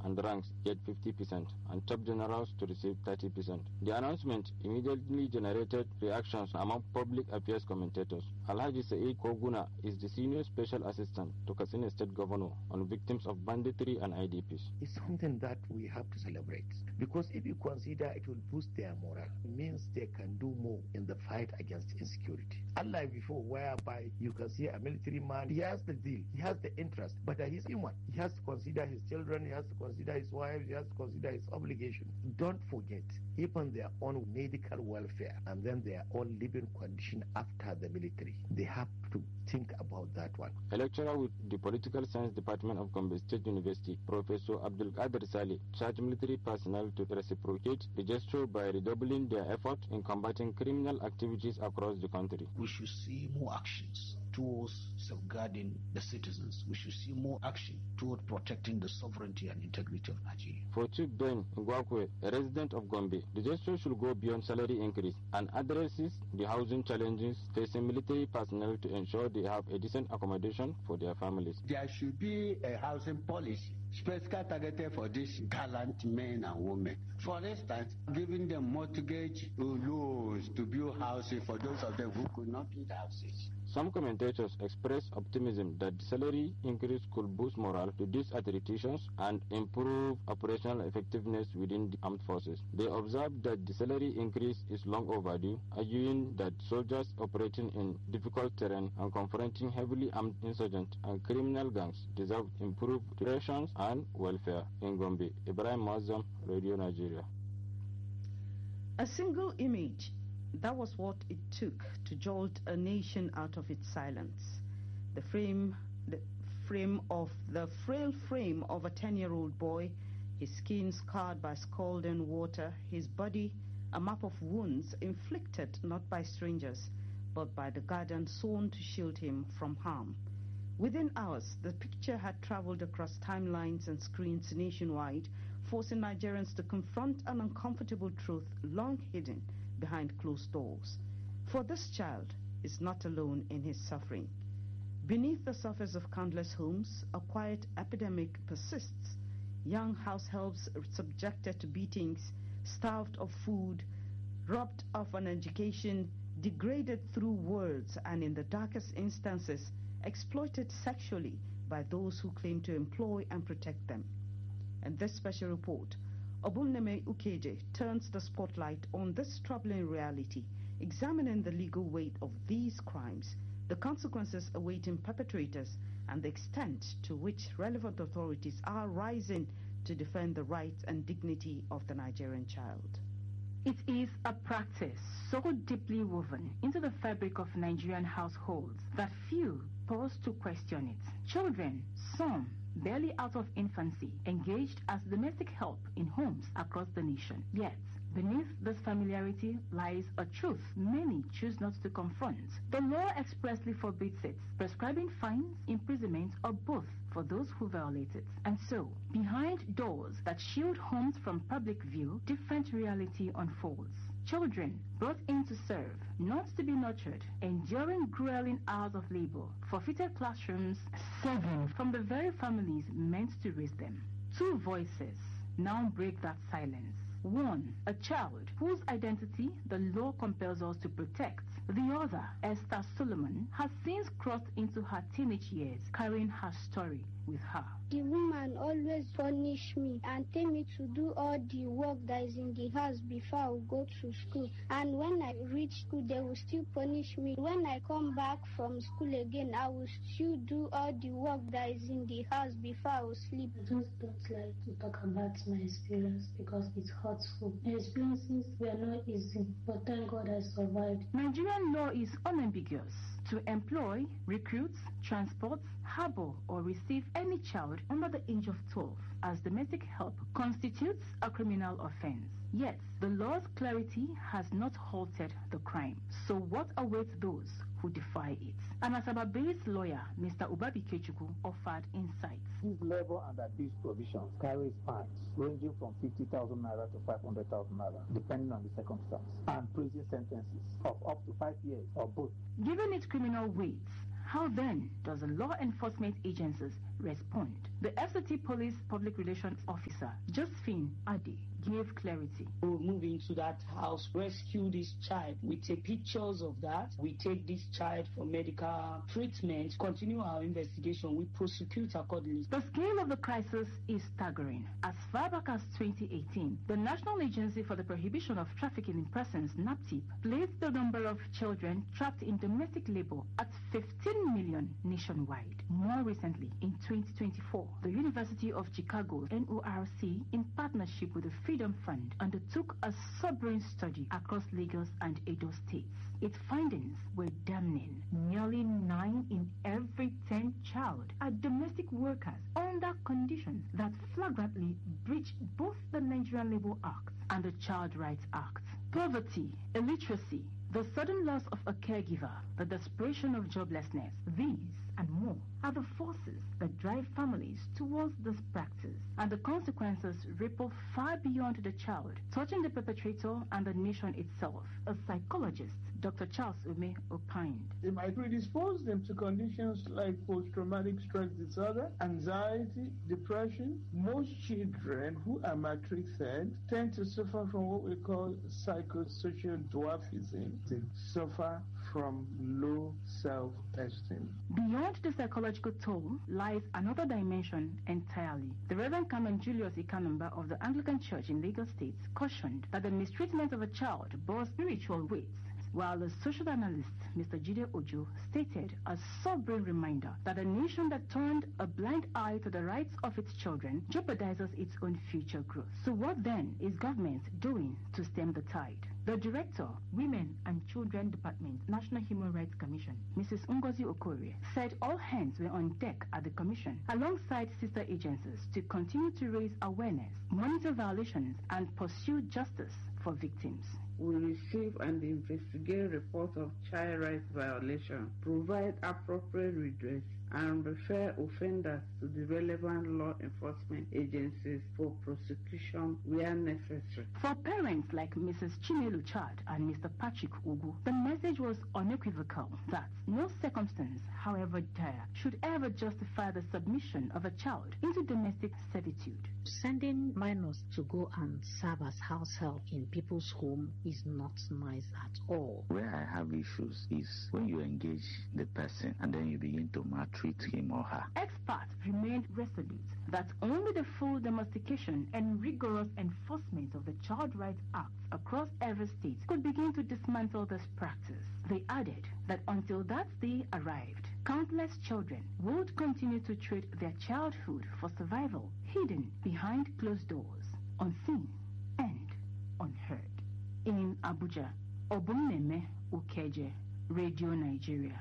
and ranks get 50%, and top generals to receive 30%. The announcement immediately generated reactions among public affairs commentators. Alhaji Saeed Koguna is the senior special assistant to Katsina State Governor on victims of banditry and IDPs. It's something that we have to celebrate, because if you consider it will boost their morale, it means they can do more in the fight against insecurity. Unlike before, whereby you can see a military man, he has the deal, he has the interest, but he's human. He has to consider his children, he has to consider his wife, he has to consider his obligation. Don't forget, even their own medical welfare and then their own living condition after the military. They have to think about that one. A lecturer with the Political Science Department of Gombe State University, Professor Abdul Qadir Saleh, charged military personnel to reciprocate the gesture by redoubling their effort in combating criminal activities across the country. We should see more actions towards safeguarding the citizens. We should see more action toward protecting the sovereignty and integrity of Nigeria. For Chief Ben Ngwakwe, a resident of Gombe, the gesture should go beyond salary increase and addresses the housing challenges facing military personnel to ensure they have a decent accommodation for their families. There should be a housing policy specifically targeted for these gallant men and women. For instance, giving them mortgage loans to build houses for those of them who could not build houses. Some commentators express optimism that the salary increase could boost morale, reduce attritions, and improve operational effectiveness within the armed forces. They observe that the salary increase is long overdue, arguing that soldiers operating in difficult terrain and confronting heavily armed insurgents and criminal gangs deserve improved rations and welfare. In Gombe, Ibrahim Mazam, Radio Nigeria. A single image. That was what it took to jolt a nation out of its silence. The frail frame of a 10-year-old boy, his skin scarred by scalding water, his body a map of wounds inflicted not by strangers, but by the guardian sewn to shield him from harm. Within hours, the picture had traveled across timelines and screens nationwide, forcing Nigerians to confront an uncomfortable truth long hidden behind closed doors. For this child is not alone in his suffering. Beneath the surface of countless homes, a quiet epidemic persists. Young house helps subjected to beatings, starved of food, robbed of an education, degraded through words, and in the darkest instances, exploited sexually by those who claim to employ and protect them. In this special report, Obumneme Ukeje turns the spotlight on this troubling reality, examining the legal weight of these crimes, the consequences awaiting perpetrators, and the extent to which relevant authorities are rising to defend the rights and dignity of the Nigerian child. It is a practice so deeply woven into the fabric of Nigerian households that few pause to question it. Children, some barely out of infancy, engaged as domestic help in homes across the nation. Yet, beneath this familiarity lies a truth many choose not to confront. The law expressly forbids it, prescribing fines, imprisonment, or both for those who violate it. And so, behind doors that shield homes from public view, different reality unfolds. Children brought in to serve, not to be nurtured, enduring grueling hours of labor, forfeited classrooms, serving from the very families meant to raise them. Two voices now break that silence. One, a child whose identity the law compels us to protect. The other, Esther Solomon, has since crossed into her teenage years, carrying her story with her. The woman always punish me and tell me to do all the work that is in the house before I will go to school. And when I reach school, they will still punish me. When I come back from school again, I will still do all the work that is in the house before I will sleep. I just don't like to talk about my experience because it's hurtful. The experiences were not easy, but thank God I survived. Nigerian law is unambiguous. To employ, recruit, transport, harbor, or receive any child under the age of 12 as domestic help constitutes a criminal offense. Yet, the law's clarity has not halted the crime. So what awaits those who defy it? An Asaba-based lawyer, Mr. Ubabi Kechuku, offered insights. This labor under these provisions carries fines ranging from 50,000 naira to 500,000 naira, depending on the circumstance, and prison sentences of up to 5 years or both. Given its criminal weight, how then does the law enforcement agencies respond. The FCT Police Public Relations Officer, Josephine Adi, gave clarity. We'll move into that house, rescue this child. We take pictures of that. We take this child for medical treatment, continue our investigation. We prosecute accordingly. The scale of the crisis is staggering. As far back as 2018, the National Agency for the Prohibition of Trafficking in Persons, NAPTIP, placed the number of children trapped in domestic labor at 15 million nationwide. More recently, in 2024, the University of Chicago, NORC, in partnership with the Freedom Fund, undertook a sobering study across Lagos and Edo states. Its findings were damning. Nearly 9 in every 10 child are domestic workers under conditions that flagrantly breach both the Nigerian Labour Act and the Child Rights Act. Poverty, illiteracy, the sudden loss of a caregiver, the desperation of joblessness, these and more are the forces that drive families towards this practice, and the consequences ripple far beyond the child, touching the perpetrator and the nation itself. A psychologist, Dr. Charles Ume, opined. It might predispose them to conditions like post-traumatic stress disorder, anxiety, depression. Most children who are matrix-fed tend to suffer from what we call psychosocial dwarfism. They suffer from low self-esteem. Beyond the psychological toll lies another dimension entirely. The Reverend Carmen Julius Ikanumba of the Anglican Church in Lagos State cautioned that the mistreatment of a child bore spiritual weight, while the social analyst, Mr. Jide Ojo, stated a sobering reminder that a nation that turned a blind eye to the rights of its children jeopardizes its own future growth. So what then is government doing to stem the tide? The Director, Women and Children Department, National Human Rights Commission, Mrs. Ngozi Okorie, said all hands were on deck at the Commission, alongside sister agencies, to continue to raise awareness, monitor violations, and pursue justice for victims. We receive and investigate reports of child rights violations, provide appropriate redress, and refer offenders to the relevant law enforcement agencies for prosecution where necessary. For parents like Mrs. Chinelu Chad and Mr. Patrick Ugu, the message was unequivocal that no circumstance, however dire, should ever justify the submission of a child into domestic servitude. Sending minors to go and serve as house help in people's home is not nice at all. Where I have issues is when you engage the person and then you begin to maltreat him or her. Experts remained resolute that only the full domestication and rigorous enforcement of the Child Rights Act across every state could begin to dismantle this practice. They added that until that day arrived, countless children would continue to trade their childhood for survival, hidden behind closed doors, unseen and unheard. In Abuja, Obumneme Ukeje, Radio Nigeria.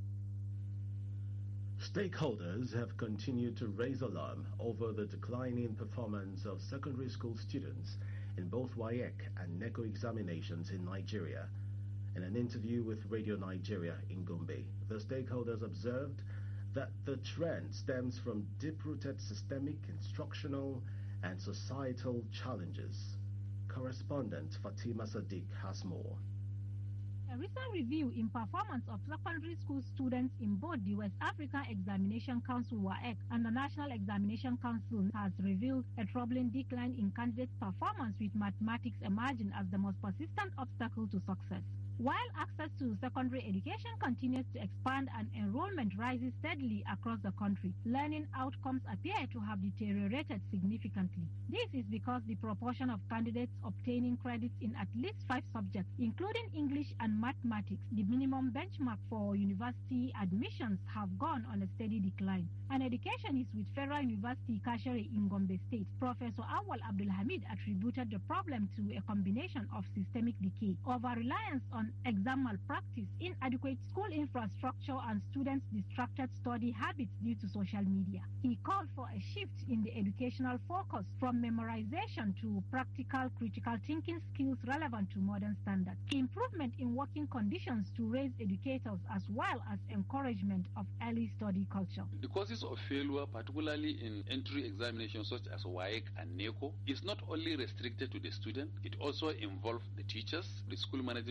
Stakeholders have continued to raise alarm over the declining performance of secondary school students in both WAEC and NECO examinations in Nigeria. In an interview with Radio Nigeria in Gombe, the stakeholders observed that the trend stems from deep-rooted systemic, instructional, and societal challenges. Correspondent Fatima Sadiq has more. A recent review in performance of secondary school students in both the West African Examination Council WAEC and the National Examination Council has revealed a troubling decline in candidates' performance, with mathematics emerging as the most persistent obstacle to success. While access to secondary education continues to expand and enrollment rises steadily across the country, learning outcomes appear to have deteriorated significantly. This is because the proportion of candidates obtaining credits in at least 5 subjects, including English and mathematics, the minimum benchmark for university admissions, have gone on a steady decline. An educationist with Federal University Kashere in Gombe State, Professor Awal Abdulhamid, attributed the problem to a combination of systemic decay, over-reliance on exam malpractice, inadequate school infrastructure, and students' distracted study habits due to social media. He called for a shift in the educational focus from memorization to practical critical thinking skills relevant to modern standards, improvement in working conditions to raise educators, as well as encouragement of early study culture. The causes of failure, particularly in entry examinations such as WAEC and NECO, is not only restricted to the student, it also involves the teachers, the school management, it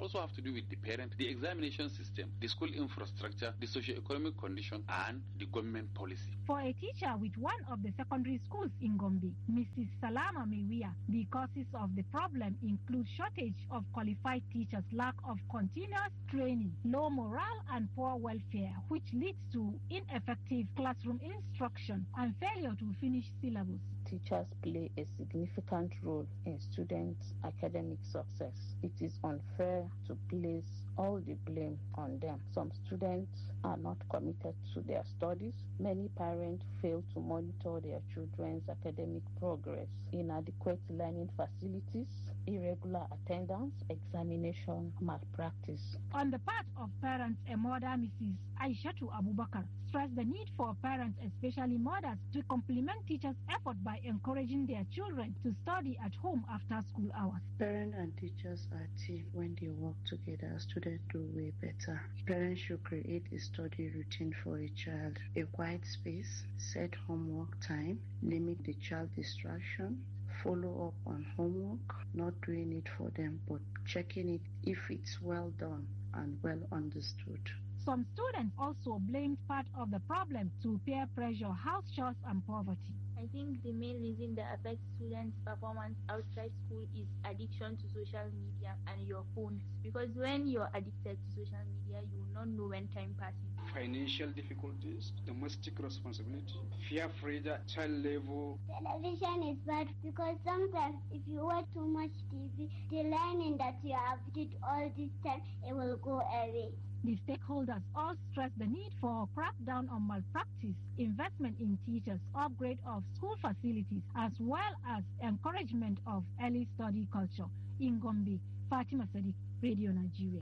also have to do with the parent, the examination system, the school infrastructure, the socio-economic condition, and the government policy. For a teacher with one of the secondary schools in Gombe, Mrs. Salama Mewia, the causes of the problem include shortage of qualified teachers, lack of continuous training, low morale and poor welfare, which leads to ineffective classroom instruction and failure to finish syllabus. Teachers play a significant role in students' academic success. It is unfair to place all the blame on them. Some students are not committed to their studies. Many parents fail to monitor their children's academic progress. Inadequate learning facilities, irregular attendance, examination malpractice. On the part of parents, a mother, Mrs. Aishatu Abubakar, stressed the need for parents, especially mothers, to complement teachers' effort by encouraging their children to study at home after school hours. Parents and teachers are a team. When they work together, students do way better. Parents should create a study routine for a child, a quiet space, set homework time, limit the child distraction, follow up on homework, not doing it for them, but checking it if it's well done and well understood. Some students also blamed part of the problem to peer pressure, house chores, and poverty. I think the main reason that affects students' performance outside school is addiction to social media and your phones. Because when you're addicted to social media, you will not know when time passes. Financial difficulties, domestic responsibility, fear pressure, child labor. Television is bad because sometimes if you watch too much TV, the learning that you have did all this time, it will go away. The stakeholders all stress the need for crackdown on malpractice, investment in teachers, upgrade of school facilities, as well as encouragement of early study culture. In Gombe, Fatima Sadiq, Radio Nigeria.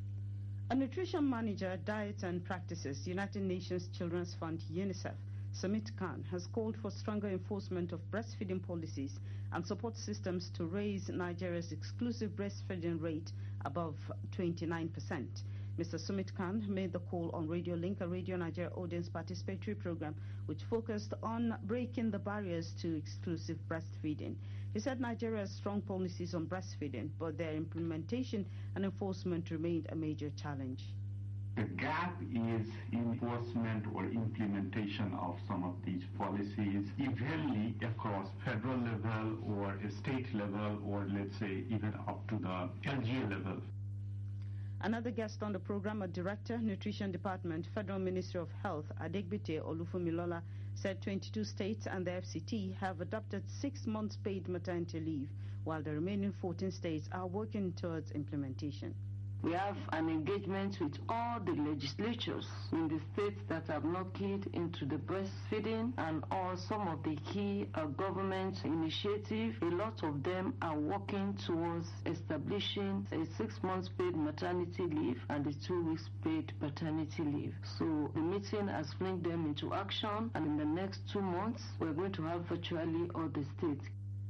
A nutrition manager, diet and practices, United Nations Children's Fund, UNICEF, Sumit Khan, has called for stronger enforcement of breastfeeding policies and support systems to raise Nigeria's exclusive breastfeeding rate above 29%. Mr. Sumit Khan made the call on Radio Link, a Radio Nigeria audience participatory program which focused on breaking the barriers to exclusive breastfeeding. He said Nigeria has strong policies on breastfeeding, but their implementation and enforcement remained a major challenge. The gap is enforcement or implementation of some of these policies evenly across federal level or state level, or let's say even up to the LGA level. Another guest on the program, a director, Nutrition Department, Federal Ministry of Health, Adegbite Olufumilola, said 22 states and the FCT have adopted 6 months paid maternity leave, while the remaining 14 states are working towards implementation. We have an engagement with all the legislatures in the states that have not keyed into the breastfeeding and all some of the key government initiatives. A lot of them are working towards establishing a 6 months paid maternity leave and a 2 weeks paid paternity leave. So the meeting has linked them into action, and in the next 2 months, we're going to have virtually all the states.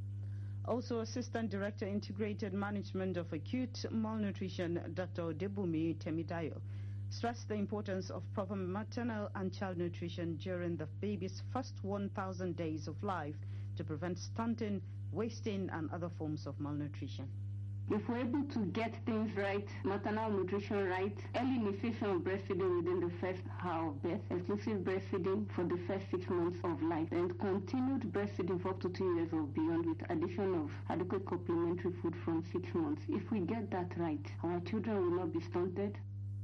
Also, Assistant Director, Integrated Management of Acute Malnutrition, Dr. Debumi Temidayo, stressed the importance of proper maternal and child nutrition during the baby's first 1,000 days of life to prevent stunting, wasting, and other forms of malnutrition. If we're able to get things right, maternal nutrition right, early initiation of breastfeeding within the first hour of birth, exclusive breastfeeding for the first 6 months of life, and continued breastfeeding for up to 2 years or beyond with addition of adequate complementary food from 6 months. If we get that right, our children will not be stunted.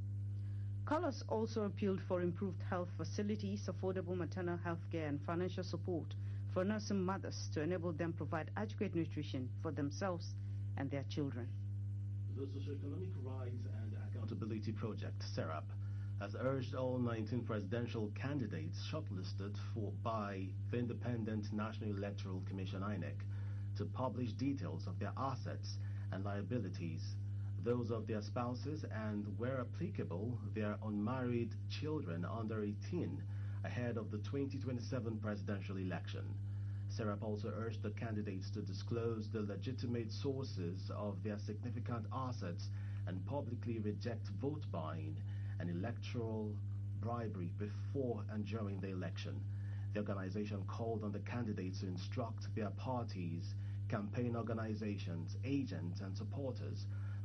Callers also appealed for improved health facilities, affordable maternal health care, and financial support for nursing mothers to enable them provide adequate nutrition for themselves and their children. The Socioeconomic Rights and Accountability Project, SERAP, has urged all 19 presidential candidates shortlisted by the Independent National Electoral Commission, INEC, to publish details of their assets and liabilities, those of their spouses, and, where applicable, their unmarried children under 18 ahead of the 2027 presidential election. SERAP also urged the candidates to disclose the legitimate sources of their significant assets and publicly reject vote buying and electoral bribery before and during the election. The organization called on the candidates to instruct their parties, campaign organizations, agents, and supporters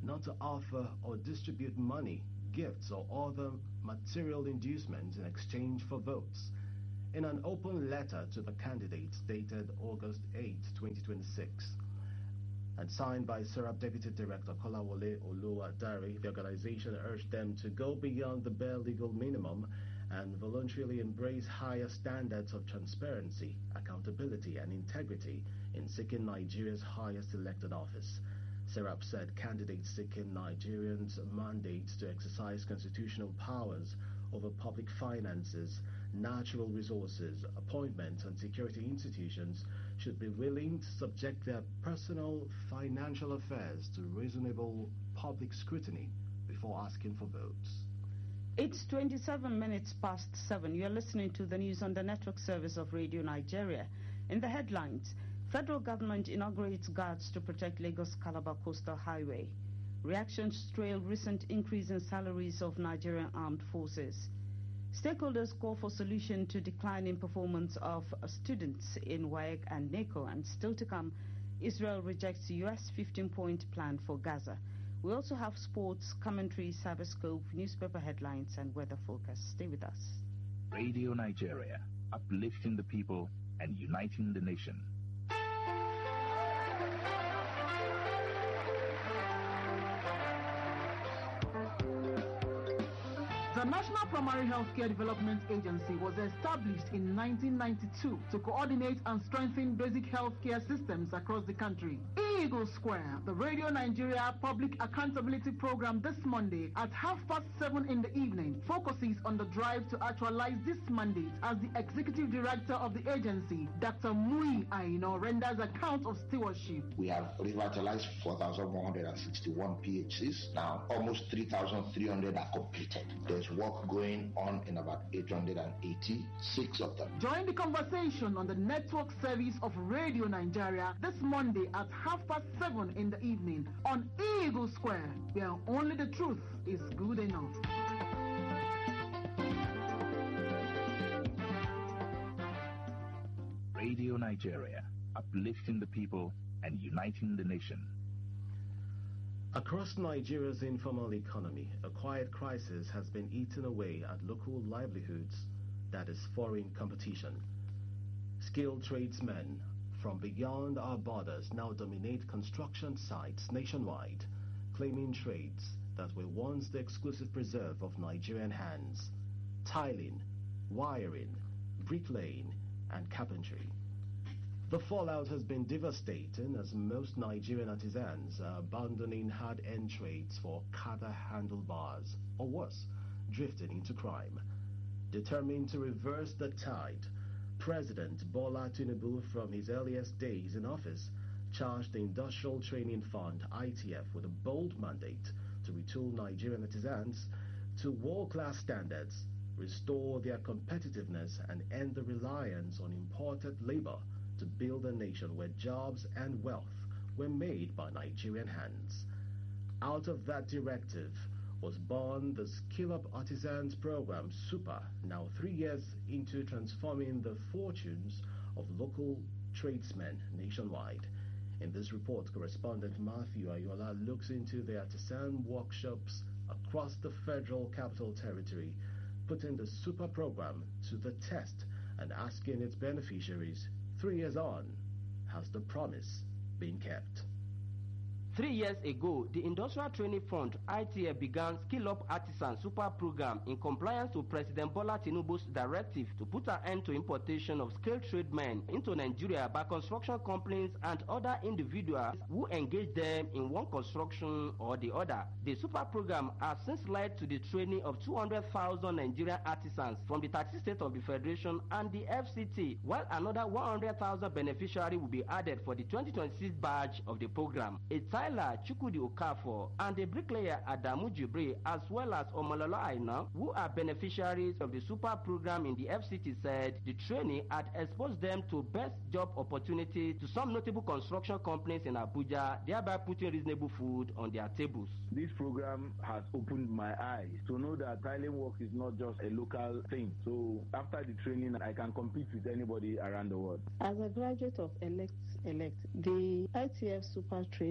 not to offer or distribute money, gifts, or other material inducements in exchange for votes. In an open letter to the candidates dated August 8, 2026, and signed by Serap Deputy Director Kolawole Oluwadare, the organization urged them to go beyond the bare legal minimum and voluntarily embrace higher standards of transparency, accountability, and integrity in seeking Nigeria's highest elected office. Serap said candidates seeking Nigerians' mandates to exercise constitutional powers over public finances, natural resources, appointments, and security institutions should be willing to subject their personal financial affairs to reasonable public scrutiny before asking for votes. It's 27 minutes past 7. You're listening to the news on the network service of Radio Nigeria. In the headlines, federal government inaugurates guards to protect Lagos-Calabar Coastal Highway. Reactions trail recent increase in salaries of Nigerian armed forces. Stakeholders call for solution to decline in performance of students in WAEC and NECO. And still to come, Israel rejects US 15-point plan for Gaza. We also have sports, commentary, cyberscope, newspaper headlines, and weather forecast. Stay with us. Radio Nigeria, uplifting the people and uniting the nation. The National Primary Healthcare Development Agency was established in 1992 to coordinate and strengthen basic healthcare systems across the country. Eagle Square, the Radio Nigeria Public Accountability Program this Monday at 7:30 in the evening focuses on the drive to actualize this mandate as the Executive Director of the agency, Dr. Mui Aino, renders account of stewardship. We have revitalized 4,161 PHCs. Now, almost 3,300 are completed. There's work going on in about 886 of them. Join the conversation on the network service of Radio Nigeria this Monday at 7:30 in the evening on Eagle Square, where only the truth is good enough. Radio Nigeria, uplifting the people and uniting the nation. Across Nigeria's informal economy, a quiet crisis has been eating away at local livelihoods, that is foreign competition. Skilled tradesmen from beyond our borders now dominate construction sites nationwide, claiming trades that were once the exclusive preserve of Nigerian hands: tiling, wiring, bricklaying, and carpentry. The fallout has been devastating as most Nigerian artisans are abandoning hard-earned trades for cutter handlebars, or worse, drifting into crime. Determined to reverse the tide, President Bola Tinubu, from his earliest days in office, charged the Industrial Training Fund, ITF, with a bold mandate to retool Nigerian artisans to world-class standards, restore their competitiveness, and end the reliance on imported labor to build a nation where jobs and wealth were made by Nigerian hands. Out of that directive was born the Skill Up Artisans Program, SUPER, now 3 years into transforming the fortunes of local tradesmen nationwide. In this report, correspondent Matthew Ayola looks into the artisan workshops across the Federal Capital Territory, putting the SUPER program to the test and asking its beneficiaries, 3 years on, has the promise been kept? 3 years ago, the Industrial Training Fund, ITF, began Skill Up Artisan Super Program in compliance to President Bola Tinubu's directive to put an end to importation of skilled tradesmen into Nigeria by construction companies and other individuals who engage them in one construction or the other. The Super Program has since led to the training of 200,000 Nigerian artisans from the 30 states of the Federation and the FCT, while another 100,000 beneficiaries will be added for the 2026 batch of the program. Tyler Chukwudi Okafor and the bricklayer Adamu Jibril, as well as Omolola Aina, who are beneficiaries of the Super Program in the FCT, said the training had exposed them to best job opportunities to some notable construction companies in Abuja, thereby putting reasonable food on their tables. This program has opened my eyes to know that tiling work is not just a local thing. So after the training, I can compete with anybody around the world. As a graduate of Elect, the ITF Super Training Program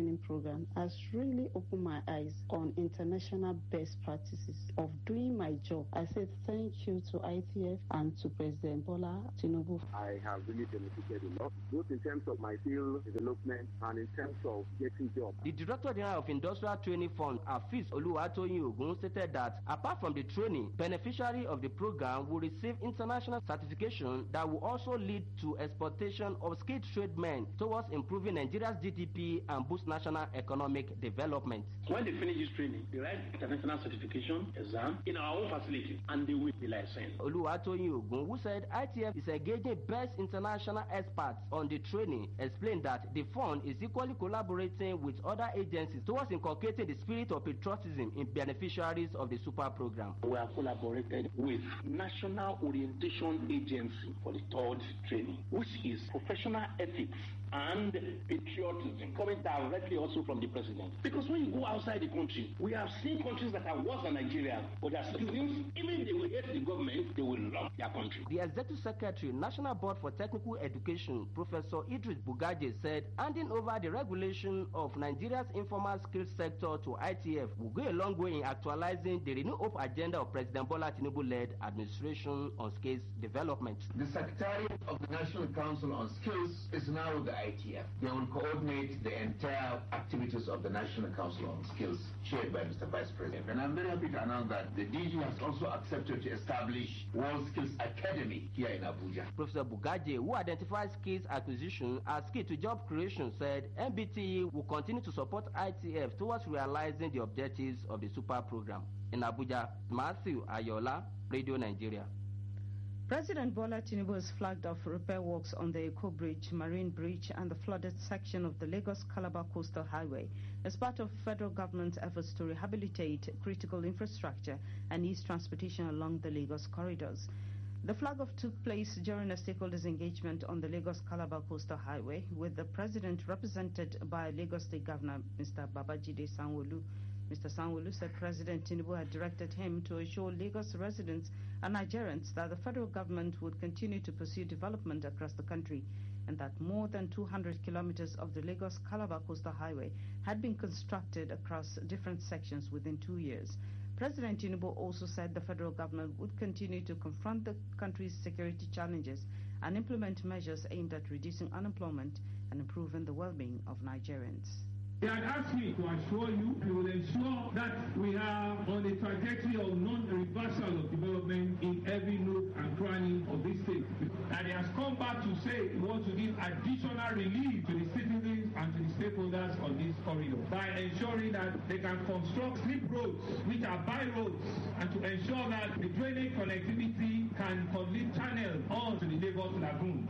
program has really opened my eyes on international best practices of doing my job. I said thank you to ITF and to President Bola Tinubu. I have really benefited a lot, both in terms of my field development and in terms of getting jobs. The Director General of Industrial Training Fund, Afis Oluwatoyin Ogun, stated that apart from the training, beneficiaries of the program will receive international certification that will also lead to exportation of skilled trade men towards improving Nigeria's GDP and boost national economic development. When they finish this training, they write international certification exam in our own facility and they will be licensed. Oluwatoyin Ogun, who said ITF is engaging best international experts on the training, explained that the fund is equally collaborating with other agencies towards inculcating the spirit of patriotism in beneficiaries of the super program. We have collaborated with National Orientation Agency for the third training, which is professional ethics and patriotism, coming directly also from the president. Because when you go outside the country, we have seen countries that are worse than Nigeria, but their citizens, even if they will hate the government, they will love their country. The Executive Secretary, National Board for Technical Education, Professor Idris Bugaje, said handing over the regulation of Nigeria's informal skills sector to ITF will go a long way in actualizing the Renew Hope agenda of President Bola Tinubu-led administration on skills development. The Secretariat of the National Council on Skills is now the ITF. They will coordinate the entire activities of the National Council on Skills, chaired by Mr. Vice President. And I'm very happy to announce that the DG has also accepted to establish World Skills Academy here in Abuja. Professor Bugaje, who identifies skills acquisition as key to job creation, said NBTE will continue to support ITF towards realizing the objectives of the super program. In Abuja, Matthew Ayola, Radio Nigeria. President Bola Tinubu has flagged off repair works on the Eko Bridge, Marine Bridge and the flooded section of the Lagos-Calabar Coastal Highway as part of federal government's efforts to rehabilitate critical infrastructure and ease transportation along the Lagos corridors. The flag-off took place during a stakeholders engagement on the Lagos-Calabar Coastal Highway, with the president represented by Lagos State Governor Mr. Babajide Sanwo-Olu. Mr. Sanwo-Olu said President Tinubu had directed him to assure Lagos residents and Nigerians that the federal government would continue to pursue development across the country and that more than 200 kilometers of the Lagos-Calabar Coastal Highway had been constructed across different sections within 2 years. President Tinubu also said the federal government would continue to confront the country's security challenges and implement measures aimed at reducing unemployment and improving the well-being of Nigerians. They had asked me to assure you we will ensure that we are on a trajectory of non-reversal of development in every nook and cranny of this state. And he has come back to say he wants to give additional relief to the citizens and to the stakeholders on this corridor by ensuring that they can construct slip roads, which are by roads, and to ensure that the drainage connectivity can complete channel on to the Lagos Lagoon.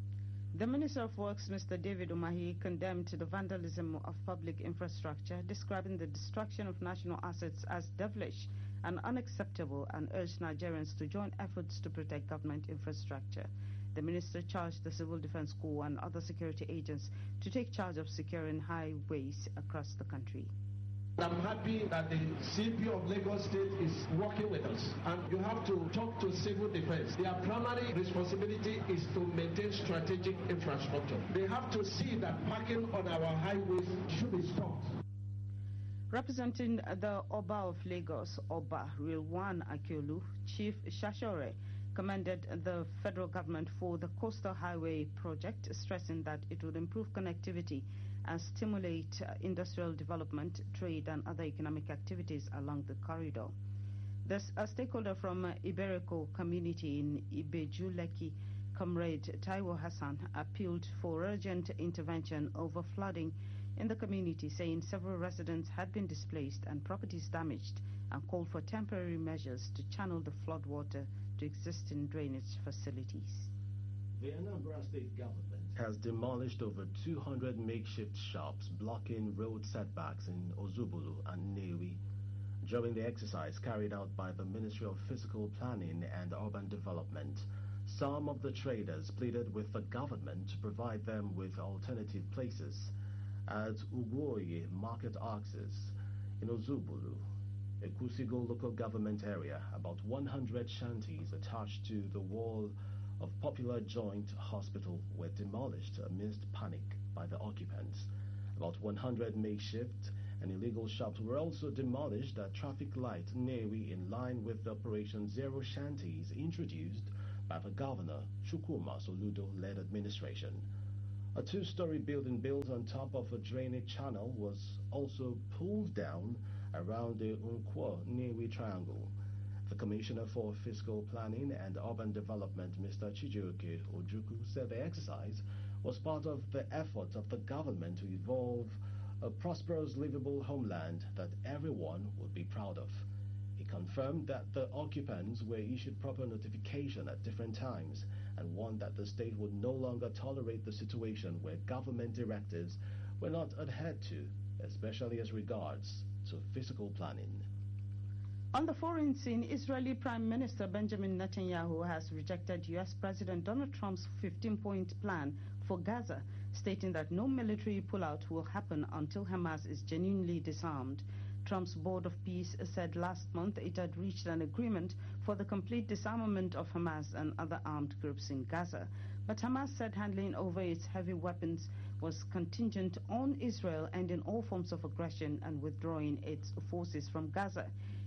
The Minister of Works, Mr. David Umahi, condemned the vandalism of public infrastructure, describing the destruction of national assets as devilish and unacceptable, and urged Nigerians to join efforts to protect government infrastructure. The minister charged the Civil Defense Corps and other security agents to take charge of securing highways across the country. I'm happy that the CP of Lagos State is working with us, and you have to talk to civil defense. Their primary responsibility is to maintain strategic infrastructure. They have to see that parking on our highways should be stopped. Representing the Oba of Lagos, Oba Rilwan Akiolu, Chief Shashore commended the federal government for the Coastal Highway project, stressing that it would improve connectivity and stimulate industrial development, trade and other economic activities along the corridor. A stakeholder from Iberiko community in Ibeju-Lekki, Comrade Taiwo Hassan, appealed for urgent intervention over flooding in the community, saying several residents had been displaced and properties damaged, and called for temporary measures to channel the flood water to existing drainage facilities. The Anambra State government has demolished over 200 makeshift shops blocking road setbacks in Ozubulu and Nnewi during the exercise carried out by the Ministry of Physical Planning and Urban Development. Some of the traders pleaded with the government to provide them with alternative places at Ugoye Market Axis in Ozubulu, a Kusigo local government area. About 100 shanties attached to the wall of Popular Joint Hospital were demolished amidst panic by the occupants. About 100 makeshift and illegal shops were also demolished at traffic light Nnewi in line with the Operation Zero Shanties introduced by the Governor Chukwuma Soludo-led administration. A two-story building built on top of a drainage channel was also pulled down around the Nkwo Nnewi Triangle. The Commissioner for Fiscal Planning and Urban Development, Mr. Chijioke Ojukwu, said the exercise was part of the effort of the government to evolve a prosperous, livable homeland that everyone would be proud of. He confirmed that the occupants were issued proper notification at different times and warned that the state would no longer tolerate the situation where government directives were not adhered to, especially as regards to fiscal planning. On the foreign scene, Israeli Prime Minister Benjamin Netanyahu has rejected U.S. President Donald Trump's 15-point plan for Gaza, stating that no military pullout will happen until Hamas is genuinely disarmed. Trump's Board of Peace said last month it had reached an agreement for the complete disarmament of Hamas and other armed groups in Gaza. But Hamas said handling over its heavy weapons was contingent on Israel ending all forms of aggression and withdrawing its forces from Gaza.